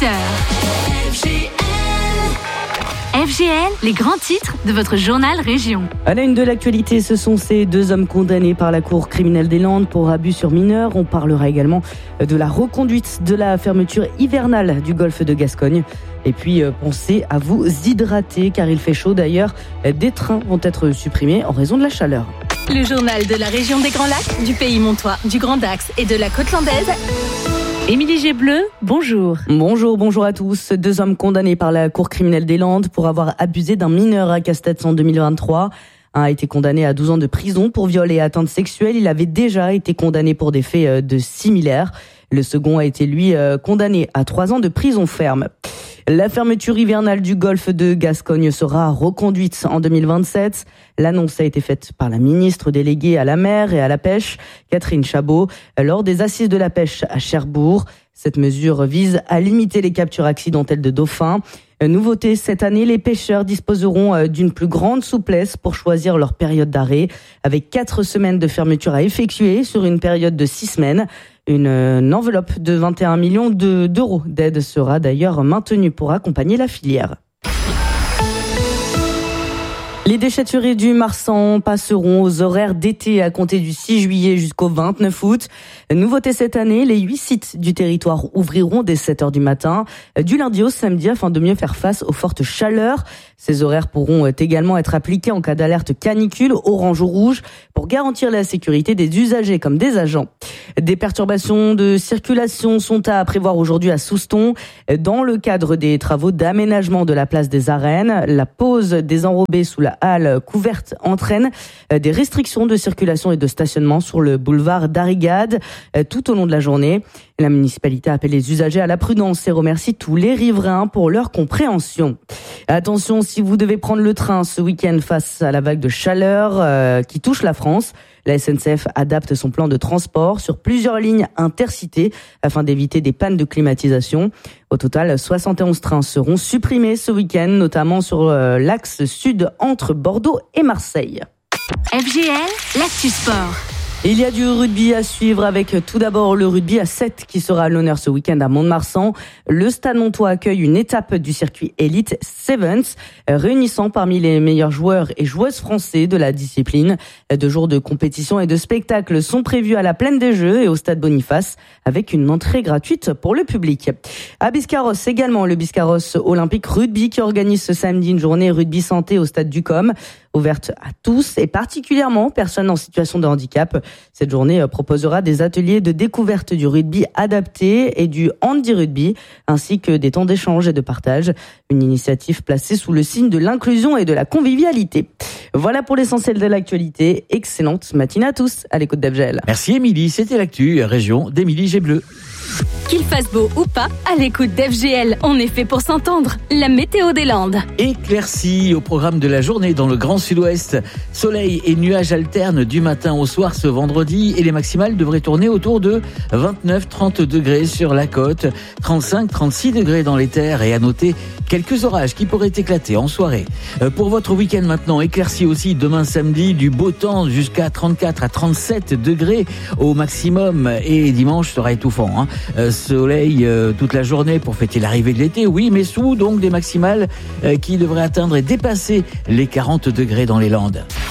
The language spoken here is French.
8h. FGL, les grands titres de votre journal Région. À la une de l'actualité, ce sont ces 2 hommes condamnés par la Cour criminelle des Landes pour abus sur mineurs. On parlera également de la reconduite de la fermeture hivernale du golfe de Gascogne. Et puis, pensez à vous hydrater car il fait chaud. D'ailleurs, des trains vont être supprimés en raison de la chaleur. Le journal de la région des Grands Lacs, du Pays Montois, du Grand Dax et de la Côte Landaise. Émilie Gébleu, bonjour. Bonjour à tous. 2 hommes condamnés par la Cour criminelle des Landes pour avoir abusé d'un mineur à Castets en 2023. Un a été condamné à 12 ans de prison pour viol et atteinte sexuelle. Il avait déjà été condamné pour des faits de similaires. Le second a été, lui, condamné à 3 ans de prison ferme. La fermeture hivernale du golfe de Gascogne sera reconduite en 2027. L'annonce a été faite par la ministre déléguée à la mer et à la pêche, Catherine Chabot, lors des assises de la pêche à Cherbourg. Cette mesure vise à limiter les captures accidentelles de dauphins. Nouveauté, cette année, les pêcheurs disposeront d'une plus grande souplesse pour choisir leur période d'arrêt, avec 4 semaines de fermeture à effectuer sur une période de 6 semaines. Une enveloppe de 21 millions d'euros d'aide sera d'ailleurs maintenue pour accompagner la filière. Les déchetteries du Marsan passeront aux horaires d'été à compter du 6 juillet jusqu'au 29 août. Nouveauté cette année, les 8 sites du territoire ouvriront dès 7h du matin, du lundi au samedi afin de mieux faire face aux fortes chaleurs. Ces horaires pourront également être appliqués en cas d'alerte canicule, orange ou rouge, pour garantir la sécurité des usagers comme des agents. Des perturbations de circulation sont à prévoir aujourd'hui à Souston. Dans le cadre des travaux d'aménagement de la place des Arènes, la pose des enrobés sous la halle couverte entraîne des restrictions de circulation et de stationnement sur le boulevard d'Arrigade tout au long de la journée. La municipalité appelle les usagers à la prudence et remercie tous les riverains pour leur compréhension. Attention, si vous devez prendre le train ce week-end face à la vague de chaleur qui touche la France, la SNCF adapte son plan de transport sur plusieurs lignes intercités afin d'éviter des pannes de climatisation. Au total, 71 trains seront supprimés ce week-end, notamment sur l'axe sud entre Bordeaux et Marseille. FGL, l'actu sport. Il y a du rugby à suivre avec tout d'abord le rugby à 7 qui sera à l'honneur ce week-end à Mont-de-Marsan. Le Stade Montois accueille une étape du circuit Elite Sevens, réunissant parmi les meilleurs joueurs et joueuses français de la discipline. 2 jours de compétition et de spectacle sont prévus à la Plaine des Jeux et au Stade Boniface avec une entrée gratuite pour le public. À Biscarrosse également, le Biscarrosse Olympique Rugby qui organise ce samedi une journée rugby santé au Stade du Com, ouverte à tous et particulièrement aux personnes en situation de handicap. Cette journée proposera des ateliers de découverte du rugby adapté et du handi-rugby, ainsi que des temps d'échange et de partage. Une initiative placée sous le signe de l'inclusion et de la convivialité. Voilà pour l'essentiel de l'actualité. Excellente matinée à tous à l'écoute d'FGL. Merci Émilie, c'était l'actu région d'Émilie Gébleu. Qu'il fasse beau ou pas, à l'écoute d'FGL, on est fait pour s'entendre. La météo des Landes. Éclaircies au programme de la journée dans le Grand Sud-Ouest. Soleil et nuages alternent du matin au soir ce vendredi et les maximales devraient tourner autour de 29-30 degrés sur la côte, 35-36 degrés dans les terres et à noter quelques orages qui pourraient éclater en soirée. Pour votre week-end maintenant, éclaircies aussi demain samedi, du beau temps jusqu'à 34 à 37 degrés au maximum et dimanche sera étouffant. Soleil toute la journée pour fêter l'arrivée de l'été, oui, mais sous donc des maximales qui devraient atteindre et dépasser les 40 degrés dans les Landes.